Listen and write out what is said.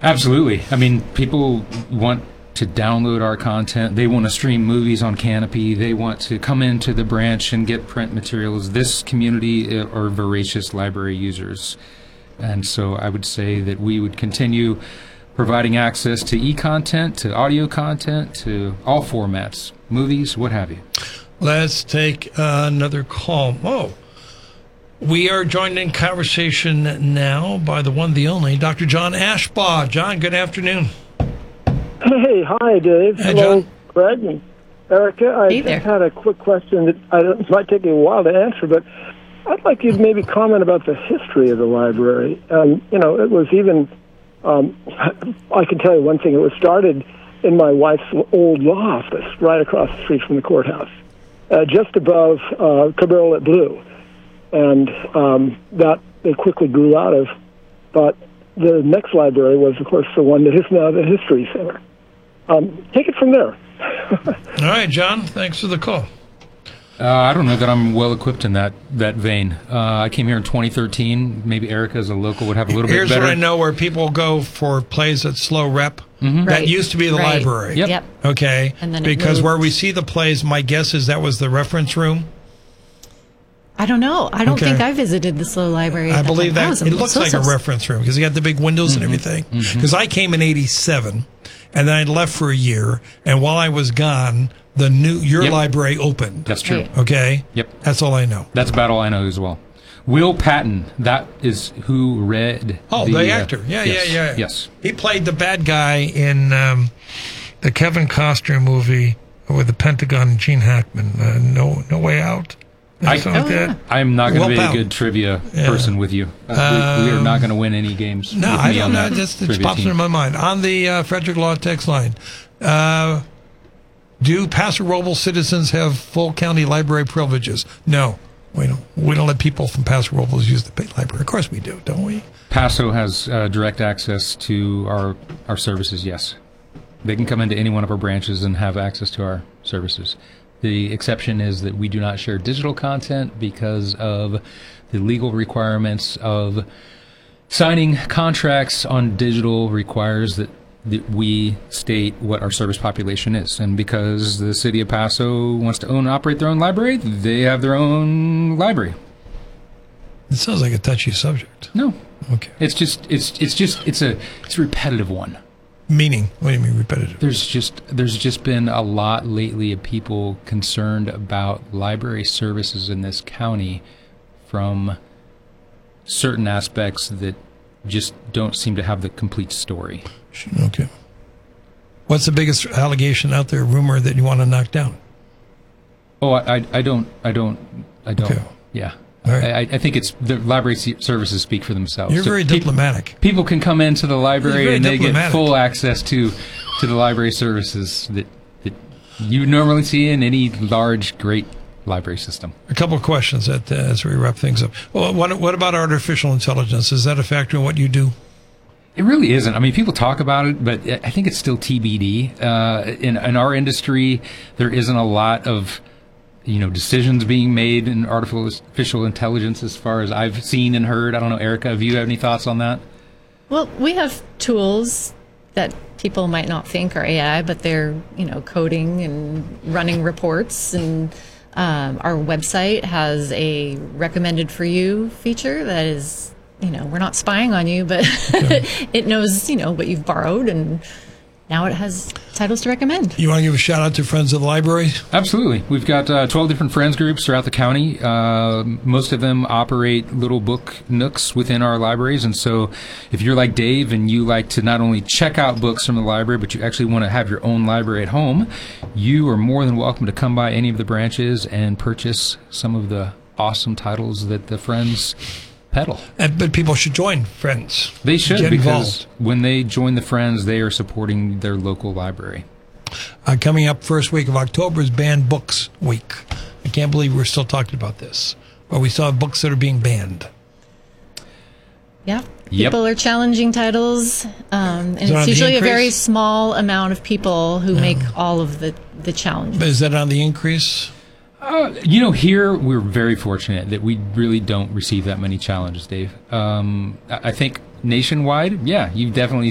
Absolutely. I mean, people want to download our content. They want to stream movies on Canopy. They want to come into the branch and get print materials. This community are voracious library users. And so I would say that we would continue providing access to e-content, to audio content, to all formats, movies, what have you. Let's take another call. Oh, we are joined in conversation now by the one, the only, Dr. John Ashbaugh. John, good afternoon. Hey, hi, Dave. Hey, hello, John. Greg and Erica. I Hey there. just had a quick question that it might take you a while to answer, but I'd like you to maybe comment about the history of the library. It was even, I can tell you one thing, it was started in my wife's old law office right across the street from the courthouse, just above Cabrillo at Blue. And that they quickly grew out of. But the next library was, of course, the one that is now the History Center. Take it from there. All right, John, thanks for the call. I don't know that I'm well equipped in that vein. I came here in 2013. Maybe Erica, as a local, would have a little bit better. Here's what I know where people go for plays at Slow Rep. Mm-hmm. That Right. used to be the Right. library. Yep. Okay. And then it because moved. where we see the plays, my guess is that was the reference room. I don't know. I don't Okay. think I visited the Slow Library. at I that believe time. that it looks like a reference room because you got the big windows and everything. Because I came in '87, and then I left for a year, and while I was gone, your Yep. library opened. That's true. Right. Okay. Yep. That's all I know. That's about all I know as well. Will Patton, that is who read The actor. Yeah. Yes. He played the bad guy in the Kevin Costner movie with the Pentagon and Gene Hackman. No Way Out. Something like that. I'm not going to Will be a Patton. good trivia person with you. We are not going to win any games. No, with I me don't on know. that Just it trivia pops team. into my mind. On the Frederick Law text line, do Paso Robles citizens have full county library privileges? No, we don't. We don't let people from Paso Robles use the library. Of course we do, don't we? Paso has direct access to our services, yes. They can come into any one of our branches and have access to our services. The exception is that we do not share digital content because of the legal requirements of signing contracts on digital requires that we state what our service population is. And because the city of Paso wants to own and operate their own library, they have their own library. It sounds like a touchy subject. No. Okay. It's a repetitive one. Meaning? What do you mean repetitive? There's just been a lot lately of people concerned about library services in this county from certain aspects that just don't seem to have the complete story. Okay. What's the biggest allegation out there, rumor that you want to knock down? Oh, I don't. Okay. Yeah. All right. I think it's the library services speak for themselves. You're very diplomatic. People can come into the library You're and very they get diplomatic. full access to the library services that you normally see in any large, great library system. A couple of questions as we wrap things up. Well, what about artificial intelligence? Is that a factor in what you do? It really isn't. I mean, people talk about it, but I think it's still TBD. In our industry, there isn't a lot of decisions being made in artificial intelligence as far as I've seen and heard. I don't know, Erica, have you had any thoughts on that? Well, we have tools that people might not think are AI, but they're, coding and running reports. And our website has a recommended for you feature that is, we're not spying on you, but it knows, what you've borrowed, and now it has titles to recommend. You want to give a shout out to Friends of the Library? Absolutely. We've got 12 different friends groups throughout the county. Most of them operate little book nooks within our libraries. And so if you're like Dave and you like to not only check out books from the library, but you actually want to have your own library at home, you are more than welcome to come by any of the branches and purchase some of the awesome titles that the friends peddle. But people should join Friends. They should, Get because involved. when they join the friends, they are supporting their local library. Coming up first week of October is Banned Books Week. I can't believe we're still talking about this. But we still have books that are being banned. Yeah. Yep. People are challenging titles, and Is it on it's the usually a increase? very small amount of people who make all of the challenges. Is that on the increase? Here we're very fortunate that we really don't receive that many challenges, Dave. I think nationwide, yeah, you definitely